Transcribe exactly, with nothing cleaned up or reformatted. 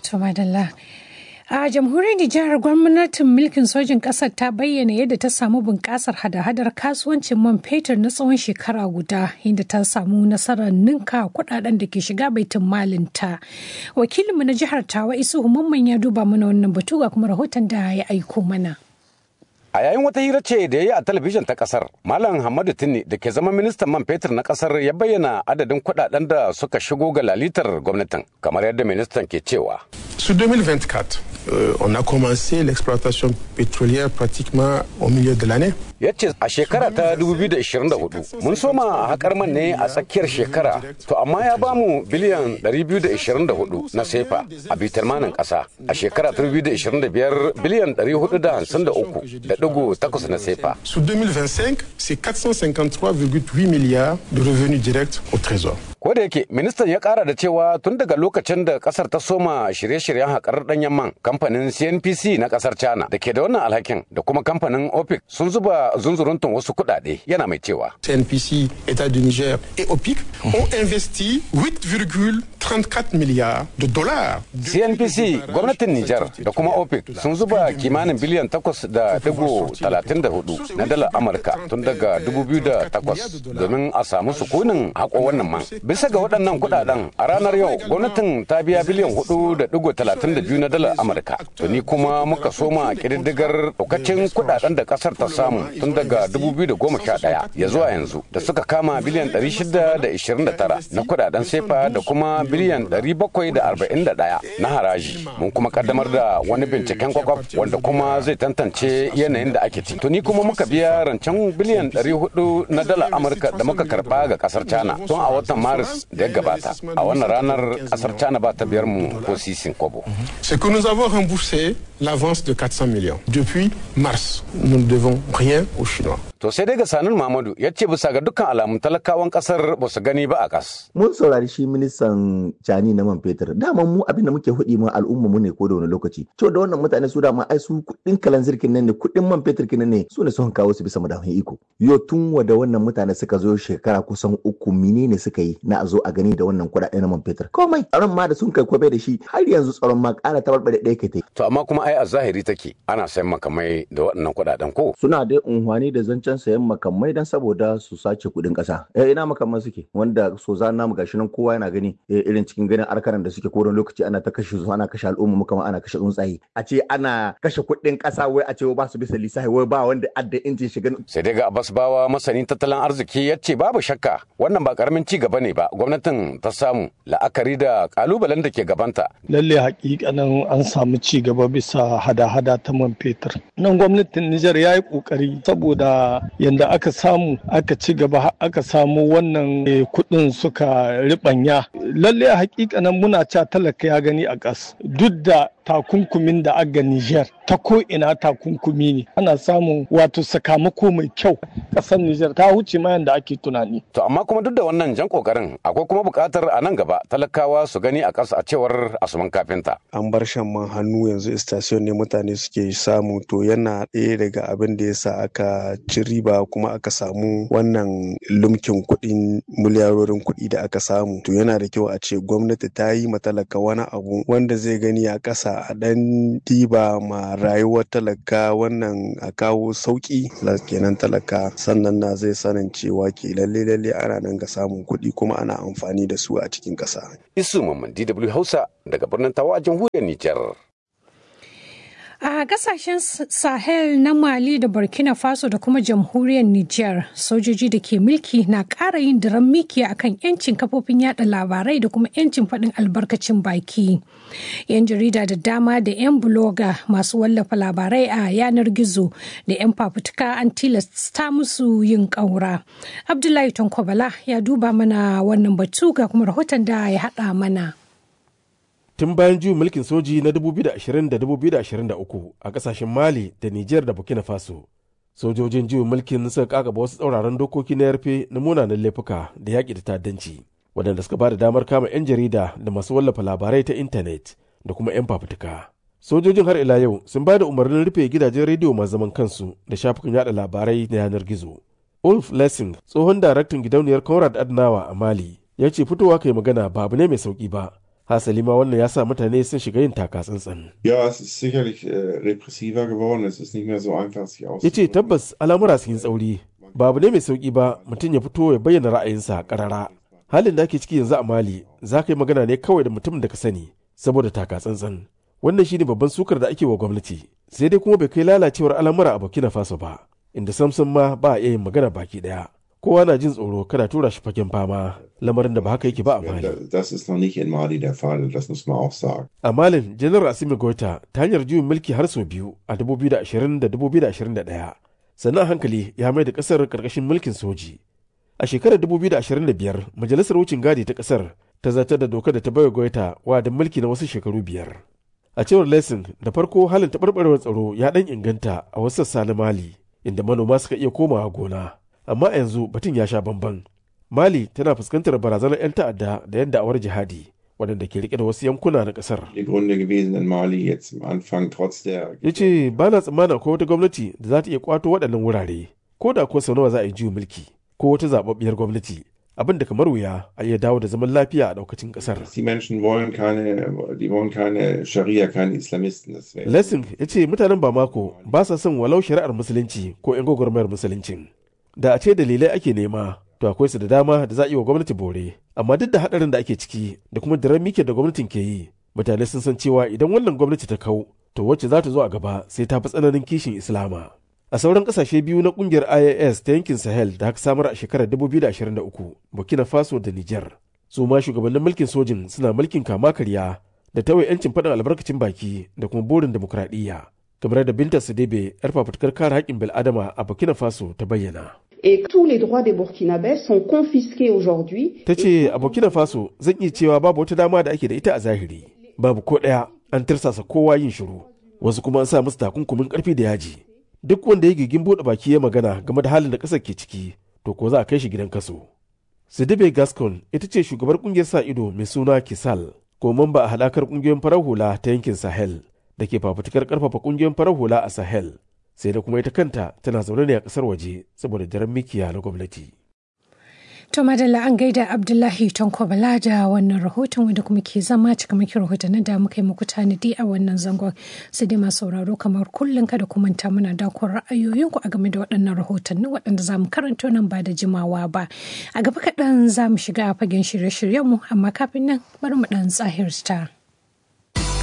To madalla. A jamhuriyar Nijar gwamnatin mulkin sojin ƙasar ta bayyana yadda ta samu bunƙasar hada-hadar kasuwancin man fetur na tsawon shekara guda inda ta samu nasarar ninka kuɗaɗen da ke shiga baitin malinta. Wakilinmu na jihar Tawa Isuhu Mamman ya duba mana wannan batu ga kuma rahoton da ya aiko mana. A yayin wata hira ce da ya yi a talabijin ta kasar, Malam Hamadu Tinni da ke zama ministan man fetur na kasar ya bayyana adadin kuɗaɗen da suka shigo ga lalitar gwamnatin, kamar yadda ministan ke cewa. Sur deux mille vingt-quatre, euh, on a commencé l'exploitation pétrolière pratiquement au milieu de l'année. Ya ce a shekara ta dubu biyu da ashirin da hudu mun soma haƙar man ne a tsakiyar shekara, to amma ya bamu biliyan ɗari biyu da ashirin da hudu na sefa a bitarmanin ƙasa. A shekara ta dubu biyu da ashirin da biyar biliyan ɗari hudu da hamsin da uku da ɗigo takwas na sefa. Sur deux mille vingt-cinq, c'est quatre cent cinquante-trois virgule huit milliards de revenus directs au trésor. Ko da yake ministan ya kara da cewa tun daga lokacin da kasar ta soma shirye-shiryen haƙar ɗanyen man, kamfanin C N P C na kasar China da ke da wannan alhakin da kuma kamfanin OPEC sun zuba zunzuruntun wasu kuɗaɗe, yana mai cewa. C N P C, État du Niger et OPEC ont investi huit virgule trente-quatre milliards de dollars. C N P C, gwamnatin Niger da kuma OPEC sun zuba kimanin biliyan takwas da digo talatin da hudu na dalar Amurka tun daga dubu biyu da takwas domin a samu sukunin haƙo wannan man. Bisa ga waɗannan kuɗaɗen a ranar yau gwamnatin ta biya biliyan hudu da digo talatin da biyu na dalar Amurka. Tuni kuma muka soma ƙididdigar ɗaukacin kuɗaɗen da ƙasar ta samu tun daga dubu biyu da goma sha ɗaya ya zuwa yanzu da suka kama biliyan ɗari shida da ishirin da tara na kuɗaɗen sefa da kuma biliyan ɗari bakwai da arba'in da ɗaya na haraji. Mun kuma kaddamar da wani binciken kwakwaf wanda kuma zai tantance yanayin da ake ciki. Tuni kuma muka biya rancen biliyan ɗari hudu na dalar Amurka da muka karɓa ga ƙasar China tun a watan Maris da ya gabata. A wannan ranar kasar China ba ta biyar mu ko sisin kobo. C'est que nous avons remboursé l'avance de quatre cents millions. Depuis mars, nous ne devons rien aux Chinois. To sai dai ga Sanun Mamadu ya ce bisa ga dukkan alamun talakawan kasar ba su gani ba a kas. Mun saurari shi ministan Cani na man fetur. Dama mu abin da muke hudi ma al'umma mu ne ko da wani lokaci. To da wannan mutane su dama ai su kudin kalanzirkin nan ne, kudin man fetur kin nan ne, su ne sun kawo su bisa madafin iko. Yo tun wada wannan mutane suka zo shekara kusan uku menene suka yi na a zo a gani da wannan kuɗaɗe na man fetur. Komai tsaron ma da sun kai kwabe da shi har yanzu tsaron ma ƙara tabarbare ɗaya kai. To amma kuma ai a zahiri take ana sayan makamai da waɗannan kuɗaɗen ko. Suna da unhwani da zancen sayan makamai dan saboda su sace kuɗin ƙasa. Eh ina makamai suke wanda so za namu gashi nan kowa yana gani irin cikin ganin arkaran da suke koron lokaci ana ta kashe su ana kashe al'umma mu kuma ana kashe tsuntsaye. A ce ana kashe kuɗin ƙasa wai a ce ba su bisa lissafi wai ba wanda adda injin shiga. Sai dai ga Abbas Bawa masanin tattalin arziki ya ce babu shakka wannan ba karamin ci gaba ne ba gwamnatin ta samu la'akari da kalubalen da ke gabanta. Lalle hakikanin an samu ci gaba bisa hada-hada ta man fetur. Nan gwamnatin Nijar ya yi kokari saboda yanda aka samu aka ci gaba aka samu wannan kuɗin suka ribanya. Lalle hakikanin muna ca talaka ya gani a ƙas duk da takunkumin da aga Nijar ta ko ina takunkumi ne ana samun wato sakamako mai kyau. Ƙasar Nijar ta huce ma yanda ake tunani. To amma kuma duk da wannan jan kokarin akwai kuma buƙatar a nan gaba talakawa su gani a ƙasa a cewar Asuman Kafinta. An bar shan man hannu yanzu station ne mutane suke samu to yana ɗaya daga abin da yasa aka ci riba kuma aka samu wannan lumkin kuɗin miliyarorin kuɗi da aka samu to yana da kyau a ce gwamnati ta yi ma talaka wani abu wanda zai gani a ƙasa a ɗan diba ma rayuwar talaka wannan a kawo sauƙi kenan talaka sannan na zai sanin cewa ke lalle lalle ana nan ga samun kuɗi kuma ana amfani da su a cikin ƙasa. Isu Mamman D W Hausa daga birnin Tawa a jamhuriyar Nijar. A kasashen Sahel na Mali da Burkina Faso da kuma jamhuriyar Nijar, sojoji da ke mulki na ƙara yin diran mikiya akan 'yancin kafofin yada labarai da kuma 'yancin faɗin albarkacin baki. 'Yan jarida da dama da 'yan buloga masu wallafa labarai a yanar gizo da 'yan fafutuka an tilasta musu yin ƙaura. Abdullahi Tonkobala ya duba mana wannan batu ga kuma rahoton da ya haɗa mana. Tun bayan juyin mulkin soji na dubu biyu da ashirin da dubu biyu da ashirin da uku a kasashen Mali da Nijar da Burkina Faso, sojojin juyin mulkin suka kakaba wasu tsauraran dokoki na yarfe na munanan laifuka da yaƙi da ta'addanci, waɗanda suka ba da damar kama 'yan jarida da masu wallafa labarai ta intanet da kuma 'yan fafutuka. Sojojin har ila yau sun ba da umarnin rufe gidajen rediyo masu zaman kansu da shafukan yada labarai na yanar gizo. Ulf Lessing, tsohon daraktan gidauniyar Konrad Adenauer a Mali, ya ce fitowa kai magana ba abu ne mai sauki ba. Hasali ma wannan ya sa mutane sun shiga yin taka tsantsan. Ja, es ist sicherlich äh, repressiver geworden. Es ist nicht mehr so einfach, sich auszudrücken. Ya ce tabbas al'amura sun yi tsauri. Ba abu ne mai sauki ba mutum ya fito ya bayyana ra'ayinsa karara. Halin da ake ciki yanzu a Mali za ka yi magana ne kawai da mutum da ka sani saboda taka tsantsan. Wannan shine babban sukar da ake wa gwamnati. Sai dai kuma bai kai lalacewar al'amura a Burkina Faso ba, inda samsam ma ba a iya yin magana baki daya. Kowa na jin tsoro kada tura shi fagen fama, lamarin da ba haka yake ba a Mali. Das ist noch nicht in Mali der Fall, das muss man auch sagen. A Malin, Janar Assimi Goita ta hanyar juyin mulki har sau biyu a dubu biyu da ashirin da dubu biyu da ashirin da ɗaya. Sannan hankali ya mai da kasar karkashin mulkin soji. A shekarar dubu biyu da ashirin da biyar, majalisar wucin gadi ta kasar ta zartar da dokar da ta baiwa Goita wa'adin mulki na wasu shekaru biyar. A cewar Lessing, da farko halin taɓarɓarewar tsaro ya ɗan inganta a wasu sassa na Mali, inda manoma suka iya komawa gona. Amma a yanzu batun ya sha bamban. Mali tana fuskantar barazanar 'yan ta'adda da 'yan da'awar jihadi, waɗanda ke rike da wasu yankuna na ƙasar. Ya ce ba na tsammanin akwai wata gwamnati da za ta iya kwato waɗannan wurare, ko da kuwa sau nawa za a yi juyin mulki, ko wata zaɓaɓɓiyar gwamnati. Abin da kamar wuya a iya dawo da zaman lafiya a daukacin kasar. Lessing ya ce mutanen Bamako ba sa son walau shari'ar musulunci ko 'yan gwagwarmayar musuluncin. Da a ce dalilai ake nema, to akwai su da dama da za a yi wa gwamnati bore. Amma duk da haɗarin da ake ciki da kuma diran mike da gwamnatin ke yi, mutane sun san cewa idan wannan gwamnati ta kau, to wacce za ta zo a gaba sai ta fi tsananin kishin Islama. A sauran kasashe biyu na kungiyar I A S ta yankin Sahel da aka samar a shekarar dubu biyu da ashirin da uku, Burkina Faso da Niger. Su ma shugabannin mulkin sojin suna mulkin kama karya da tawaye 'yancin faɗin albarkacin baki da kuma burin demokradiyya. Kamar da Binta Sidebe, 'yar fafutukar kare haƙƙin bil'adama a Burkina Faso ta bayyana. Et tous les droits des Burkinabés sont confisqués aujourd'hui. Ta ce a Burkina Faso zan iya cewa babu wata dama da ake da ita a zahiri. Babu ko ɗaya an tirsasa kowa yin shiru. Wasu kuma an sa musu takunkumin ƙarfi da yaji. Duk wanda ya gigin buɗe baki ya magana game da halin da ƙasar ke ciki, to ko za a kai shi gidan kaso. Sidibe Gascon ita ce shugabar ƙungiyar sa ido mai suna Kisal, ko mamba a haɗakar ƙungiyoyin farar hula ta yankin Sahel da ke fafutukar ƙarfafa ƙungiyoyin farar hula a Sahel. Sai da kuma ita kanta tana zaune ne a ƙasar waje saboda daren mikiya na gwamnati. To madalla an gaida Abdullahi Tanko Bala da wannan rahoton wanda kuma ke zama cikamakin rahotannin da muka yi muku tanadi a wannan zangon. Sai dai masu sauraro kamar kullum kada ku manta muna dakon ra'ayoyinku a game da waɗannan rahotanni waɗanda za mu karanto nan ba da jimawa ba. A gaba kaɗan za mu shiga a fagen shirye-shiryenmu amma kafin nan bari mu ɗan tsahirta.